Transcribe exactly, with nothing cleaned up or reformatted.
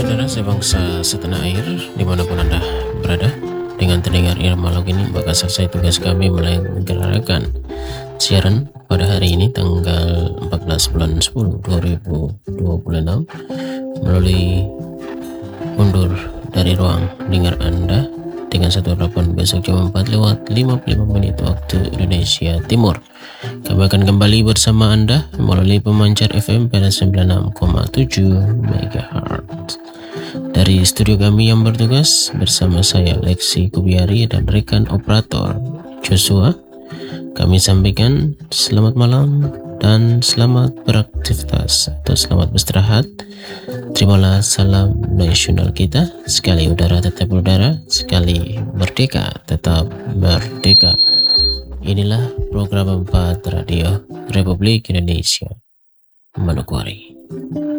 Saudara sebangsa setanah air dimanapun Anda berada, dengan terdengar irama lagu ini maka selesai tugas kami menyelenggarakan siaran pada hari ini tanggal empat belas bulan sepuluh dua ribu dua puluh enam melalui undur dari ruang dengar Anda dengan satu harapan besok jam empat lewat lima puluh lima menit waktu Indonesia Timur. Kami akan kembali bersama Anda melalui pemancar F M pada sembilan puluh enam koma tujuh megahertz. Dari studio kami yang bertugas bersama saya Lexi Kubiari dan rekan operator Joshua, kami sampaikan selamat malam dan selamat beraktivitas atau selamat beristirahat. Terimalah salam nasional kita, sekali udara tetap udara, sekali merdeka tetap merdeka. Inilah program empat Radio Republik Indonesia Manokwari.